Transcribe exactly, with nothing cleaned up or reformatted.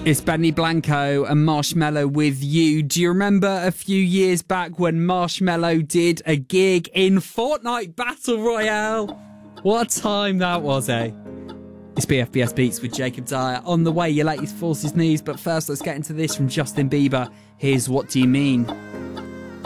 It's Benny Blanco and Marshmello with you. Do you remember a few years back when Marshmello did a gig in Fortnite Battle Royale? What a time that was, eh? It's B F B S Beats with Jacob Dyer. On the way, your latest Forces news. But first, let's get into this from Justin Bieber. Here's What Do You Mean?